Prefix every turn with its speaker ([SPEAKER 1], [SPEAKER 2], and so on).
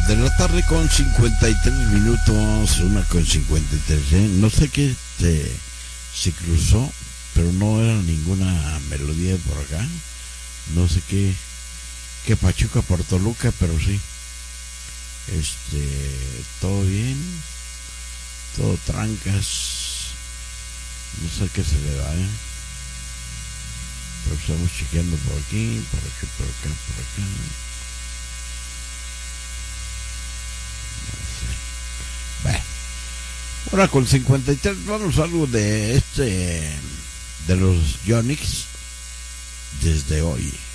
[SPEAKER 1] de la tarde con 53 minutos, 1:53, ¿eh? No sé qué se cruzó, pero no era ninguna melodía por acá. No sé qué Pachuca por Toluca, pero sí. Todo bien, todo trancas. No sé qué se le da, ¿eh? Pero estamos chequeando por aquí, por aquí, por acá, por acá. Bueno, ahora con 53 vamos a algo de de los Yonix desde hoy.